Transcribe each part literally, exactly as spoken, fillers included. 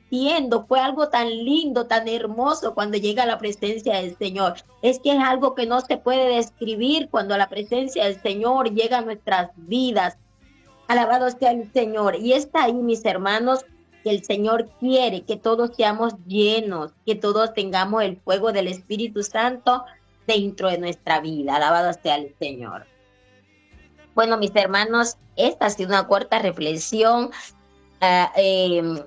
entiendo. Fue algo tan lindo, tan hermoso cuando llega a la presencia del Señor. Es que es algo que no se puede describir cuando la presencia del Señor llega a nuestras vidas. Alabado sea el Señor. Y está ahí, mis hermanos, que el Señor quiere que todos seamos llenos, que todos tengamos el fuego del Espíritu Santo dentro de nuestra vida. Alabado sea el Señor. Bueno, mis hermanos, esta ha sido una corta reflexión. ah, eh,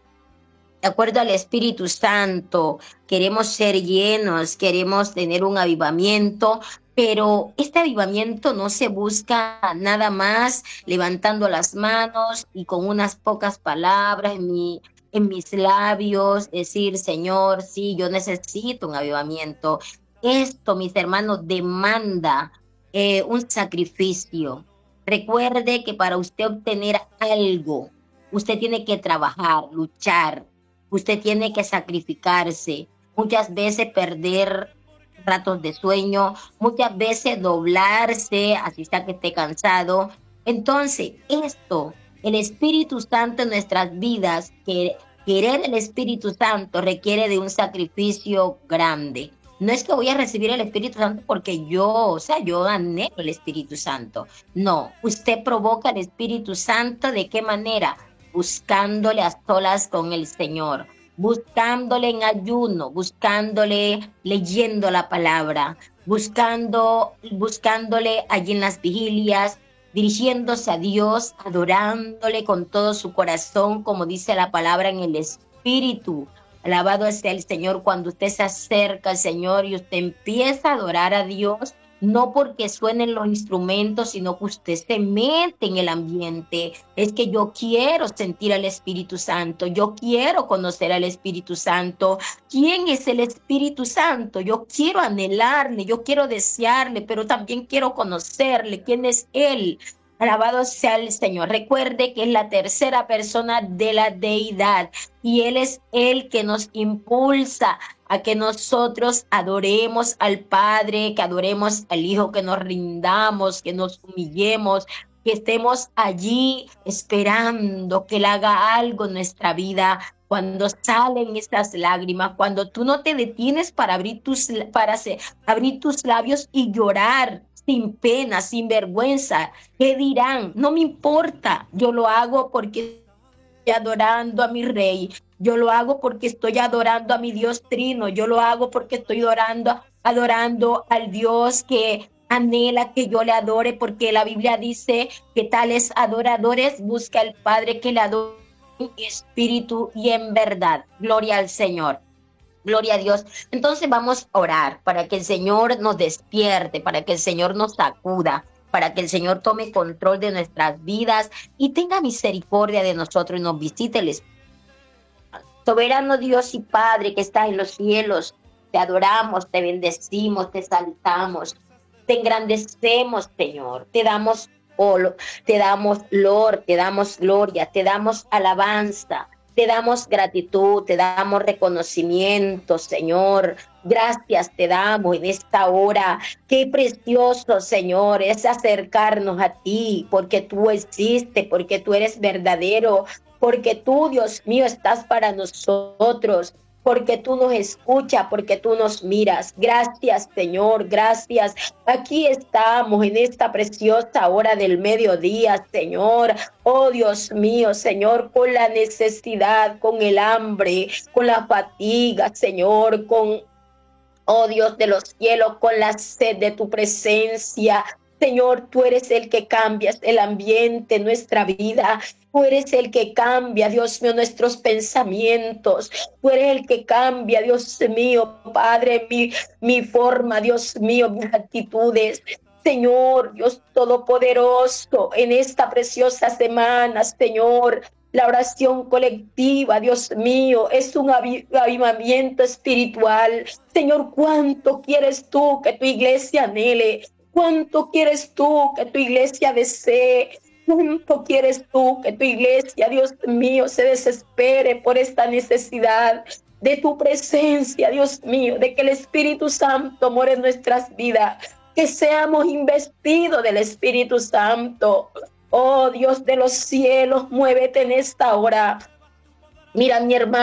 de acuerdo al Espíritu Santo, queremos ser llenos, queremos tener un avivamiento, pero este avivamiento no se busca nada más levantando las manos y con unas pocas palabras en mi, en mis labios, decir, Señor, sí, yo necesito un avivamiento. Esto, mis hermanos, demanda eh, un sacrificio. Recuerde que para usted obtener algo, usted tiene que trabajar, luchar. Usted tiene que sacrificarse, muchas veces perder ratos de sueño, muchas veces doblarse, así sea que esté cansado. Entonces, esto, el Espíritu Santo en nuestras vidas, que querer el Espíritu Santo requiere de un sacrificio grande. No es que voy a recibir el Espíritu Santo porque yo, o sea, yo anhelo el Espíritu Santo. No, usted provoca el Espíritu Santo, ¿de qué manera? Buscándole a solas con el Señor, buscándole en ayuno, buscándole leyendo la palabra, buscando, buscándole allí en las vigilias, dirigiéndose a Dios, adorándole con todo su corazón, como dice la palabra en el Espíritu. Alabado sea el Señor cuando usted se acerca al Señor y usted empieza a adorar a Dios, no porque suenen los instrumentos, sino que usted se mete en el ambiente. Es que yo quiero sentir al Espíritu Santo, yo quiero conocer al Espíritu Santo. ¿Quién es el Espíritu Santo? Yo quiero anhelarle, yo quiero desearle, pero también quiero conocerle. ¿Quién es Él? Alabado sea el Señor. Recuerde que es la tercera persona de la deidad y Él es el que nos impulsa a que nosotros adoremos al Padre, que adoremos al Hijo, que nos rindamos, que nos humillemos, que estemos allí esperando que Él haga algo en nuestra vida. Cuando salen estas lágrimas, cuando tú no te detienes para abrir tus, para hacer, abrir tus labios y llorar sin pena, sin vergüenza, ¿qué dirán? No me importa, yo lo hago porque estoy adorando a mi rey, yo lo hago porque estoy adorando a mi Dios trino, yo lo hago porque estoy adorando, adorando al Dios que anhela que yo le adore, porque la Biblia dice que tales adoradores busca el Padre que le adore en espíritu y en verdad. Gloria al Señor. Gloria a Dios. Entonces vamos a orar para que el Señor nos despierte, para que el Señor nos sacuda, para que el Señor tome control de nuestras vidas y tenga misericordia de nosotros y nos visite el Espíritu. Soberano Dios y Padre que estás en los cielos, te adoramos, te bendecimos, te exaltamos, te engrandecemos, Señor, te damos olo, te damos lor, te damos gloria, te damos alabanza, te damos gratitud, te damos reconocimiento, Señor. Gracias te damos en esta hora. Qué precioso, Señor, es acercarnos a ti, porque tú existes, porque tú eres verdadero, porque tú, Dios mío, estás para nosotros, porque tú nos escuchas, porque tú nos miras. Gracias, Señor, gracias. Aquí estamos en esta preciosa hora del mediodía, Señor. Oh, Dios mío, Señor, con la necesidad, con el hambre, con la fatiga, Señor, con oh Dios de los cielos, con la sed de tu presencia. Señor, tú eres el que cambias el ambiente, nuestra vida. Tú eres el que cambia, Dios mío, nuestros pensamientos. Tú eres el que cambia, Dios mío, Padre, mi, mi forma, Dios mío, mis actitudes. Señor, Dios Todopoderoso, en esta preciosa semana, Señor, la oración colectiva, Dios mío, es un avivamiento espiritual. Señor, ¿cuánto quieres tú que tu iglesia anhele? ¿Cuánto quieres tú que tu iglesia desee? ¿Cuánto quieres tú que tu iglesia, Dios mío, se desespere por esta necesidad de tu presencia, Dios mío, de que el Espíritu Santo more en nuestras vidas, que seamos investidos del Espíritu Santo? Oh Dios de los cielos, muévete en esta hora. Mira, mi hermano.